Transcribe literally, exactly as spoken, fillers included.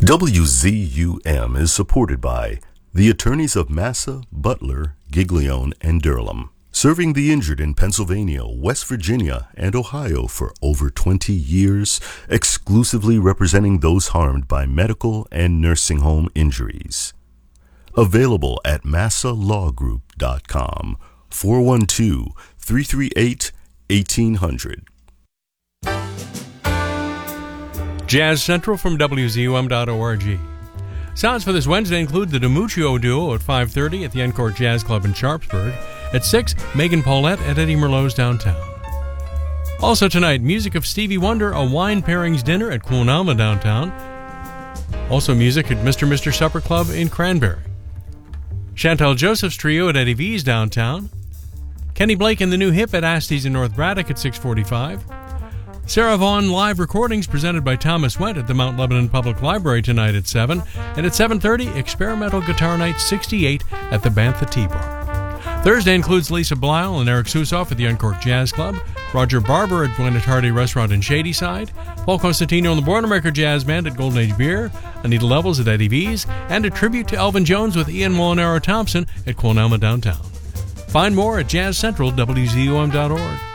W Z U M is supported by the attorneys of Massa, Butler, Giglione, and Durham, serving the injured in Pennsylvania, West Virginia, and Ohio for over twenty years, exclusively representing those harmed by medical and nursing home injuries. Available at massa law group dot com, four one two, three three eight, eighteen hundred. Jazz Central from W Z U M dot org. Sounds for this Wednesday include the DiMuccio Duo at five thirty at the Encore Jazz Club in Sharpsburg. At six, Megan Paulette at Eddie Merlot's downtown. Also tonight, music of Stevie Wonder, a wine pairings dinner at Queen Alma downtown. Also music at Mister Mister Supper Club in Cranberry. Chantal Joseph's Trio at Eddie V's downtown. Kenny Blake and the New Hip at Asty's in North Braddock at six forty-five. Sarah Vaughan live recordings presented by Thomas Went at the Mount Lebanon Public Library tonight at seven. And at seven thirty, Experimental Guitar Night sixty-eight at the Bantha Tea Bar. Thursday includes Lisa Blyle and Eric Susoff at the Uncorked Jazz Club, Roger Barber at Gwyneth Hardy Restaurant in Shadyside, Paul Constantino and the Boilermaker Jazz Band at Golden Age Beer, Anita Levels at Eddie V's, and a tribute to Elvin Jones with Ian Molinaro Thompson at Queen Alma downtown. Find more at Jazz Central, W Z U M dot org.